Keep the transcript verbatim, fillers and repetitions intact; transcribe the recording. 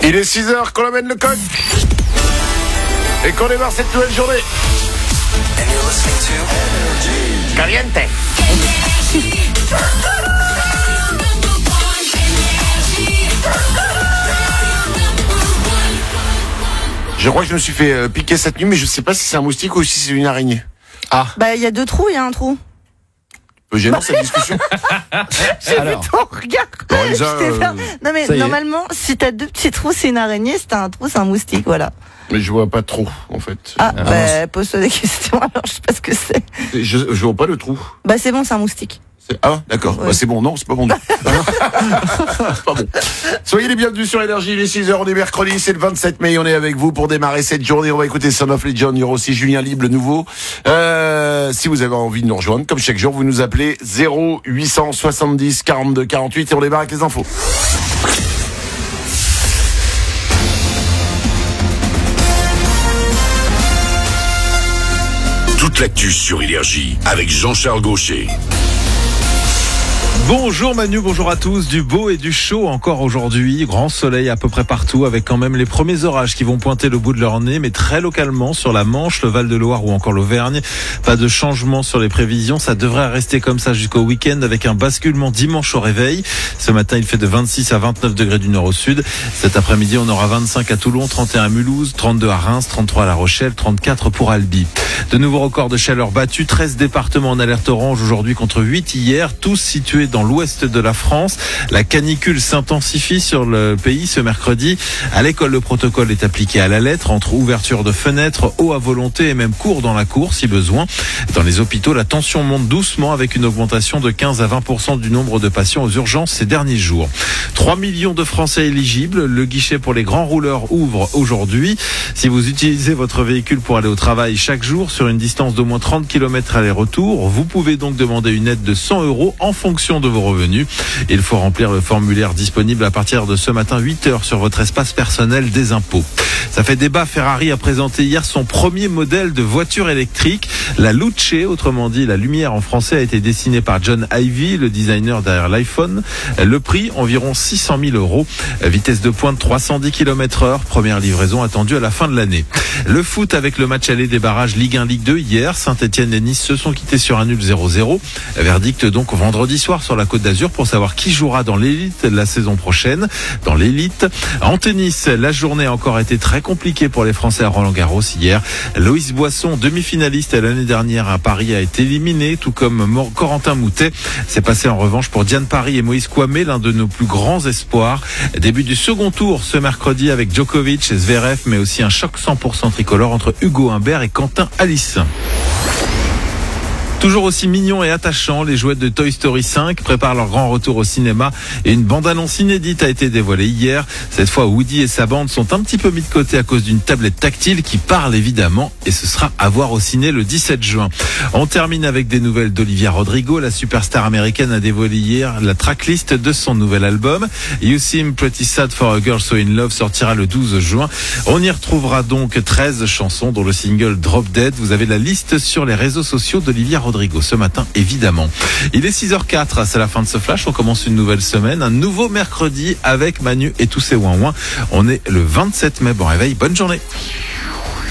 Il est six heures qu'on amène le coq et qu'on démarre cette nouvelle journée. Caliente. Je crois que je me suis fait euh, piquer cette nuit, mais je sais pas si c'est un moustique ou si c'est une araignée. Ah. Bah, il y a deux trous, il y a un trou. Peu gênant cette discussion. J'ai vu Alors. ton regard. Lorenza, Je t'ai fait- euh, Non mais ça y est. normalement, si t'as deux petits trous, c'est une araignée. Si t'as un trou, c'est un moustique, voilà. Mais je vois pas trop, en fait. Ah, Ah, bah, pose-toi des questions, alors je sais pas ce que c'est. Je, je vois pas le trou. Bah, c'est bon, c'est un moustique. C'est- Ah, d'accord. Ouais. Bah, c'est bon. Non, c'est pas bon. C'est pas bon. Soyez les bienvenus sur Énergie. Il est six heures, on est mercredi, c'est le vingt-sept mai. On est avec vous pour démarrer cette journée. On va écouter Son of Legend. Il y aura aussi Julien Libre, le nouveau. Euh, si vous avez envie de nous rejoindre, comme chaque jour, vous nous appelez zéro huit cent soixante-dix quarante-deux quarante-huit et on démarre avec les infos. Toute l'actu sur Énergie avec Jean-Charles Gaucher. Bonjour Manu, bonjour à tous. Du beau et du chaud encore aujourd'hui. Grand soleil à peu près partout avec quand même les premiers orages qui vont pointer le bout de leur nez, mais très localement sur la Manche, le Val-de-Loire ou encore l'Auvergne. Pas de changement sur les prévisions. Ça devrait rester comme ça jusqu'au week-end avec un basculement dimanche au réveil. Ce matin, il fait de vingt-six à vingt-neuf degrés du nord au sud. Cet après-midi, on aura vingt-cinq à Toulon, trente et un à Mulhouse, trente-deux à Reims, trente-trois à La Rochelle, trente-quatre pour Albi. De nouveaux records de chaleur battus. treize départements en alerte orange aujourd'hui contre huit hier, tous situés dans l'ouest de la France. La canicule s'intensifie sur le pays ce mercredi. À l'école, le protocole est appliqué à la lettre entre ouverture de fenêtres, eau à volonté et même cours dans la cour si besoin. Dans les hôpitaux, la tension monte doucement avec une augmentation de quinze à vingt pour cent du nombre de patients aux urgences ces derniers jours. trois millions de Français éligibles. Le guichet pour les grands rouleurs ouvre aujourd'hui. Si vous utilisez votre véhicule pour aller au travail chaque jour sur une distance d'au moins trente kilomètres aller-retour, vous pouvez donc demander une aide de cent euros en fonction de vos revenus. Il faut remplir le formulaire disponible à partir de ce matin huit heures sur votre espace personnel des impôts. Ça fait débat. Ferrari a présenté hier son premier modèle de voiture électrique. La Luce, autrement dit la lumière en français, a été dessinée par John Ivey, le designer derrière l'iPhone. Le prix, environ six cent mille euros. Vitesse de pointe trois cent dix kilomètres heure. Première livraison attendue à la fin de l'année. Le foot avec le match aller des barrages Ligue un Ligue deux hier. Saint-Etienne et Nice se sont quittés sur un nul zéro zéro. Verdict donc vendredi soir sur la Côte d'Azur pour savoir qui jouera dans l'élite la saison prochaine. Dans l'élite. En tennis, la journée a encore été très compliquée pour les Français à Roland-Garros hier. Loïs Boisson, demi-finaliste l'année dernière à Paris, a été éliminé, tout comme Corentin Moutet. C'est passé en revanche pour Diane Paris et Moïse Kouamé, l'un de nos plus grands espoirs. Début du second tour ce mercredi avec Djokovic et Zverev, mais aussi un choc cent pour cent tricolore entre Hugo Humbert et Quentin Alice. Toujours aussi mignons et attachants, les jouets de Toy Story cinq préparent leur grand retour au cinéma et une bande-annonce inédite a été dévoilée hier. Cette fois, Woody et sa bande sont un petit peu mis de côté à cause d'une tablette tactile qui parle évidemment et ce sera à voir au ciné le dix-sept juin. On termine avec des nouvelles d'Olivia Rodrigo. La superstar américaine a dévoilé hier la tracklist de son nouvel album. You Seem Pretty Sad for a Girl So In Love sortira le douze juin. On y retrouvera donc treize chansons dont le single Drop Dead. Vous avez la liste sur les réseaux sociaux d'Olivia Rodrigo. Rodrigo ce matin, évidemment. Il est six heures quatre, c'est la fin de ce flash. On commence une nouvelle semaine, un nouveau mercredi avec Manu et tous ses ouin-ouin. On est le vingt-sept mai. Bon réveil, bonne journée.